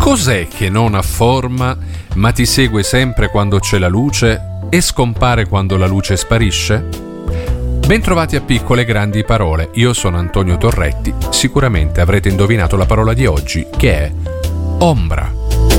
Cos'è che non ha forma, ma ti segue sempre quando c'è la luce e scompare quando la luce sparisce? Bentrovati a Piccole Grandi Parole, io sono Antonio Torretti, sicuramente avrete indovinato la parola di oggi, che è ombra.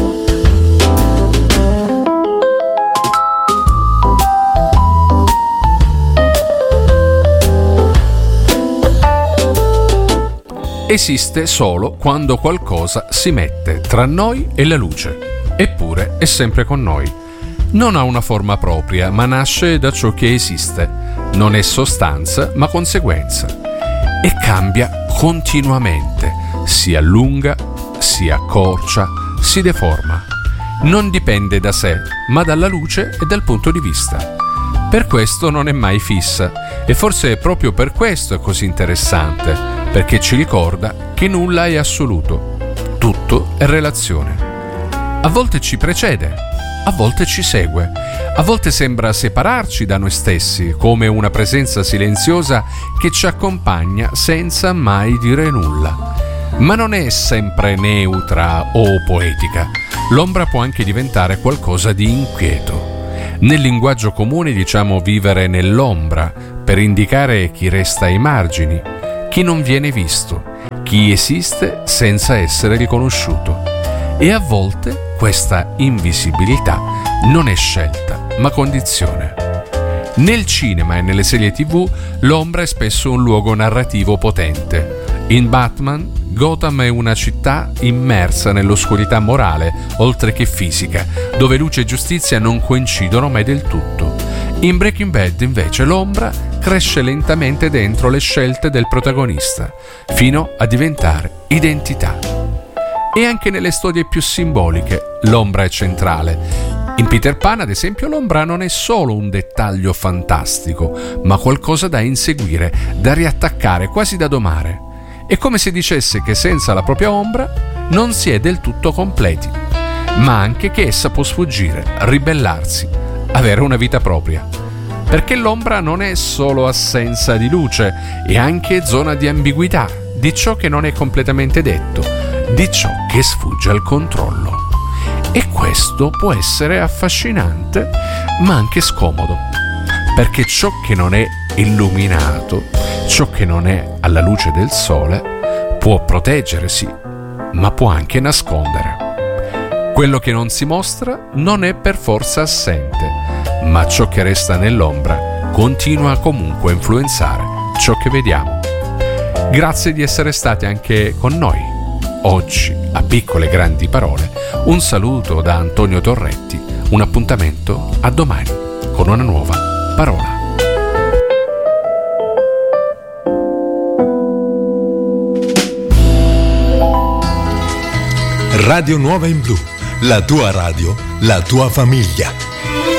Esiste solo quando qualcosa si mette tra noi e la luce, eppure è sempre con noi. Non ha una forma propria, ma nasce da ciò che esiste. Non è sostanza, ma conseguenza. E cambia continuamente, si allunga, si accorcia, si deforma. Non dipende da sé, ma dalla luce e dal punto di vista. Per questo non è mai fissa, e forse proprio per questo è così interessante, perché ci ricorda che nulla è assoluto, tutto è relazione. A volte ci precede, a volte ci segue, a volte sembra separarci da noi stessi, come una presenza silenziosa che ci accompagna senza mai dire nulla. Ma non è sempre neutra o poetica, l'ombra può anche diventare qualcosa di inquieto. Nel linguaggio comune diciamo vivere nell'ombra, per indicare chi resta ai margini, chi non viene visto, chi esiste senza essere riconosciuto. E a volte questa invisibilità non è scelta, ma condizione. Nel cinema e nelle serie TV l'ombra è spesso un luogo narrativo potente. In Batman, Gotham è una città immersa nell'oscurità morale, oltre che fisica, dove luce e giustizia non coincidono mai del tutto. In Breaking Bad, invece, l'ombra cresce lentamente dentro le scelte del protagonista, fino a diventare identità. E anche nelle storie più simboliche, l'ombra è centrale. In Peter Pan, ad esempio, l'ombra non è solo un dettaglio fantastico, ma qualcosa da inseguire, da riattaccare, quasi da domare. È come se dicesse che senza la propria ombra non si è del tutto completi, ma anche che essa può sfuggire, ribellarsi, avere una vita propria. Perché l'ombra non è solo assenza di luce, è anche zona di ambiguità, di ciò che non è completamente detto, di ciò che sfugge al controllo. E questo può essere affascinante, ma anche scomodo, perché ciò che non è illuminato, ciò che non è alla luce del sole, può proteggere sì, ma può anche nascondere. Quello che non si mostra non è per forza assente, ma ciò che resta nell'ombra continua comunque a influenzare ciò che vediamo. Grazie di essere stati anche con noi oggi a Piccole Grandi Parole. Un saluto da Antonio Torretti, un appuntamento a domani con una nuova parola. Radio Nuova in Blu, la tua radio, la tua famiglia.